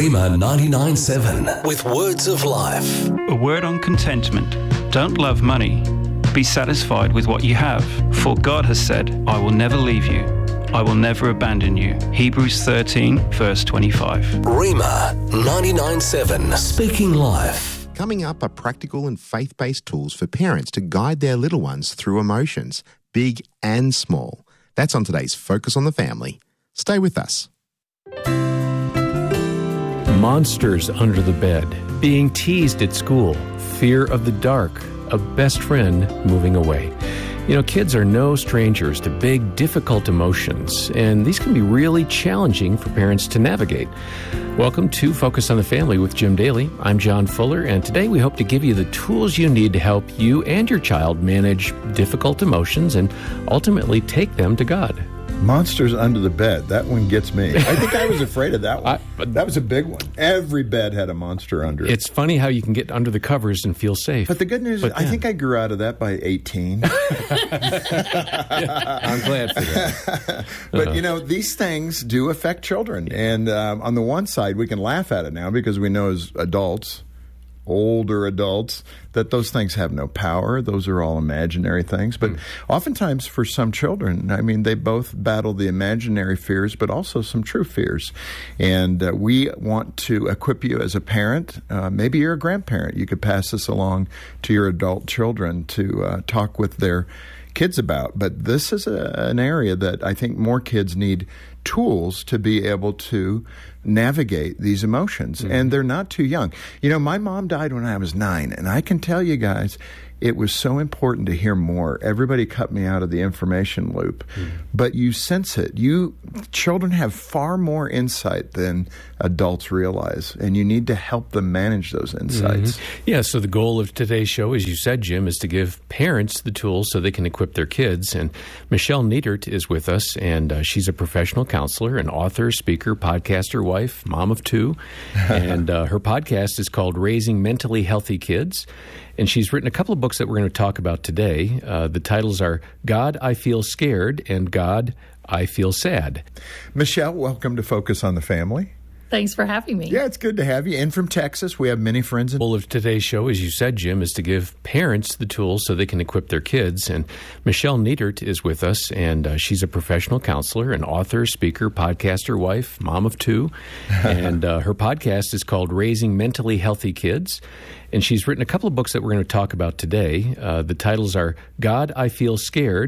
Rhema 99.7 with words of life. A word on contentment. Don't love money. Be satisfied with what you have. For God has said, I will never leave you. I will never abandon you. Hebrews 13, verse 25. Rhema 99.7 Speaking Life. Coming up are practical and faith-based tools for parents to guide their little ones through emotions, big and small. That's on today's Focus on the Family. Stay with us. Monsters under the bed, being teased at school, fear of the dark, a best friend moving away. You know, kids are no strangers to big, difficult emotions, and these can be really challenging for parents to navigate. Welcome to Focus on the Family with Jim Daly. I'm John Fuller, and today we hope to give you the tools you need to help you and your child manage difficult emotions and ultimately take them to God. Monsters under the bed. That one gets me. I think I was afraid of that one. That was a big one. Every bed had a monster under it. It's funny how you can get under the covers and feel safe. But the good news is I think I grew out of that by 18. I'm glad for that. But, you know, these things do affect children. And on the one side, we can laugh at it now because we know as adults, older adults, that those things have no power. Those are all imaginary things. But oftentimes for some children, I mean, they both battle the imaginary fears, but also some true fears. And we want to equip you as a parent. Maybe you're a grandparent. You could pass this along to your adult children to talk with their kids about. But this is an area that I think more kids need tools to be able to navigate these emotions. And they're not too young. You know, my mom died when I was 9, and I can tell you guys, it was so important to hear more. Everybody cut me out of the information loop. But you sense it. Children have far more insight than adults realize, and you need to help them manage those insights. Yeah, so the goal of today's show, as you said, Jim, is to give parents the tools so they can equip their kids. And Michelle Niedert is with us, and she's a professional counselor, an author, speaker, podcaster, wife, mom of 2. And her podcast is called Raising Mentally Healthy Kids. And she's written a couple of books that we're going to talk about today. The titles are God, I Feel Scared, and God, I Feel Sad. Michelle, welcome to Focus on the Family. Thanks for having me. Yeah, it's good to have you. And from Texas, we have many friends. The goal of today's show, as you said, Jim, is to give parents the tools so they can equip their kids. And Michelle Niedert is with us, and she's a professional counselor, an author, speaker, podcaster, wife, mom of 2. And her podcast is called Raising Mentally Healthy Kids. And she's written a couple of books that we're going to talk about today. The titles are God, I Feel Scared,